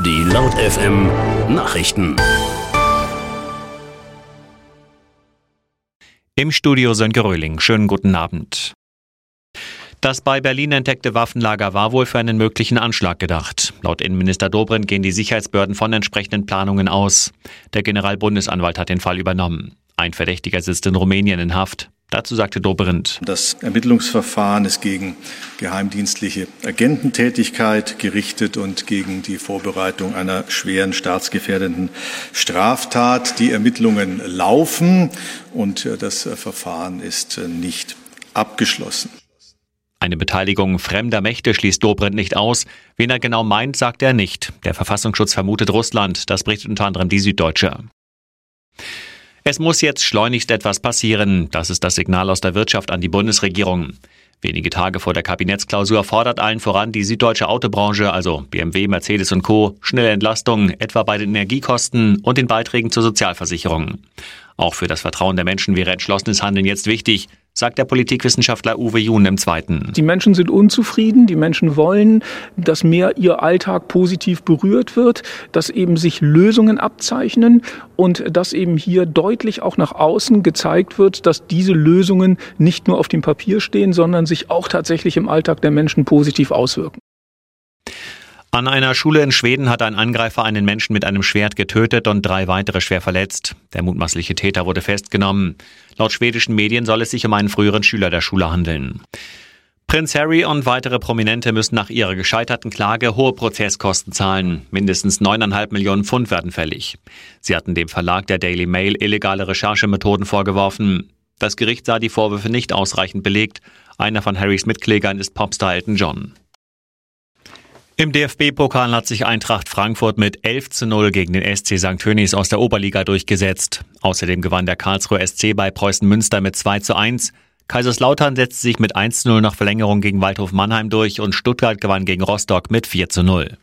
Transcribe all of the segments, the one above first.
Die Laut FM Nachrichten. Im Studio Sönke Röhling. Schönen guten Abend. Das bei Berlin entdeckte Waffenlager war wohl für einen möglichen Anschlag gedacht. Laut Innenminister Dobrindt gehen die Sicherheitsbehörden von entsprechenden Planungen aus. Der Generalbundesanwalt hat den Fall übernommen. Ein Verdächtiger sitzt in Rumänien in Haft. Dazu sagte Dobrindt: Das Ermittlungsverfahren ist gegen geheimdienstliche Agententätigkeit gerichtet und gegen die Vorbereitung einer schweren staatsgefährdenden Straftat. Die Ermittlungen laufen und das Verfahren ist nicht abgeschlossen. Eine Beteiligung fremder Mächte schließt Dobrindt nicht aus. Wen er genau meint, sagt er nicht. Der Verfassungsschutz vermutet Russland. Das berichtet unter anderem die Süddeutsche. Es muss jetzt schleunigst etwas passieren. Das ist das Signal aus der Wirtschaft an die Bundesregierung. Wenige Tage vor der Kabinettsklausur fordert allen voran die süddeutsche Autobranche, also BMW, Mercedes und Co., schnelle Entlastung, etwa bei den Energiekosten und den Beiträgen zur Sozialversicherung. Auch für das Vertrauen der Menschen wäre entschlossenes Handeln jetzt wichtig, sagt der Politikwissenschaftler Uwe Jun im Zweiten. Die Menschen sind unzufrieden, die Menschen wollen, dass mehr ihr Alltag positiv berührt wird, dass eben sich Lösungen abzeichnen und dass eben hier deutlich auch nach außen gezeigt wird, dass diese Lösungen nicht nur auf dem Papier stehen, sondern sich auch tatsächlich im Alltag der Menschen positiv auswirken. An einer Schule in Schweden hat ein Angreifer einen Menschen mit einem Schwert getötet und 3 weitere schwer verletzt. Der mutmaßliche Täter wurde festgenommen. Laut schwedischen Medien soll es sich um einen früheren Schüler der Schule handeln. Prinz Harry und weitere Prominente müssen nach ihrer gescheiterten Klage hohe Prozesskosten zahlen. Mindestens 9,5 Millionen Pfund werden fällig. Sie hatten dem Verlag der Daily Mail illegale Recherchemethoden vorgeworfen. Das Gericht sah die Vorwürfe nicht ausreichend belegt. Einer von Harrys Mitklägern ist Popstar Elton John. Im DFB-Pokal hat sich Eintracht Frankfurt mit 11:0 gegen den SC St. Tönnies aus der Oberliga durchgesetzt. Außerdem gewann der Karlsruher SC bei Preußen Münster mit 2:1. Kaiserslautern setzte sich mit 1:0 nach Verlängerung gegen Waldhof Mannheim durch und Stuttgart gewann gegen Rostock mit 4:0.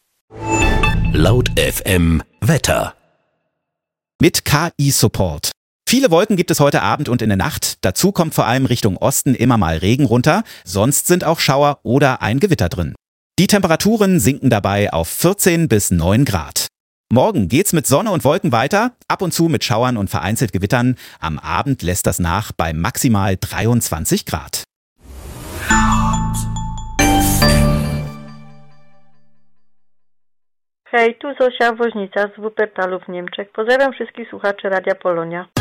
Laut FM Wetter. Mit KI-Support. Viele Wolken gibt es heute Abend und in der Nacht. Dazu kommt vor allem Richtung Osten immer mal Regen runter. Sonst sind auch Schauer oder ein Gewitter drin. Die Temperaturen sinken dabei auf 14 bis 9 Grad. Morgen geht's mit Sonne und Wolken weiter, ab und zu mit Schauern und vereinzelt Gewittern. Am Abend lässt das nach bei maximal 23 Grad. Hej, tu Zosia Woźnica z Wuppertalu w Niemczech. Pozdrawiam wszystkich słuchaczy Radia Polonia.